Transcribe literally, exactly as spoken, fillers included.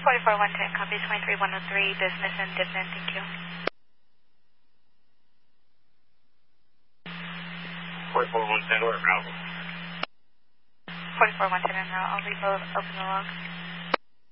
forty-four one ten, copy twenty-three one oh three, business and dividend, thank you. forty-four one ten, or Bravo. forty-four one ten, and I'll reload, open the log.